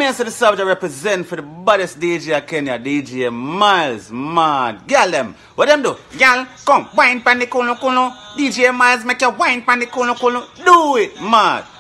me say the subject represent for the baddest DJ of Kenya, DJ Miles, mad. Girl them, what them do? Girl, come, wine pan the kuno kuno. DJ Miles make you wine pan the kuno kuno. Do it, mad.